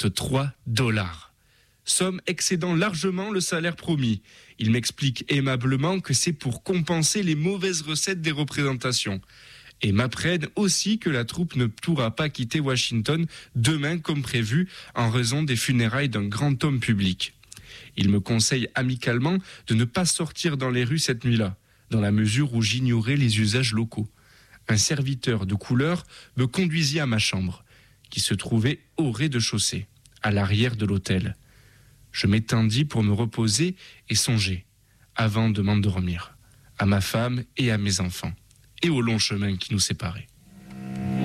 $43. Somme excédant largement le salaire promis. Il m'explique aimablement que c'est pour compenser les mauvaises recettes des représentations. Et m'apprennent aussi que la troupe ne pourra pas quitter Washington demain comme prévu en raison des funérailles d'un grand homme public. Il me conseille amicalement de ne pas sortir dans les rues cette nuit-là, dans la mesure où j'ignorais les usages locaux. Un serviteur de couleur me conduisit à ma chambre, qui se trouvait au rez-de-chaussée, à l'arrière de l'hôtel. Je m'étendis pour me reposer et songer, avant de m'endormir, à ma femme et à mes enfants, et au long chemin qui nous séparait.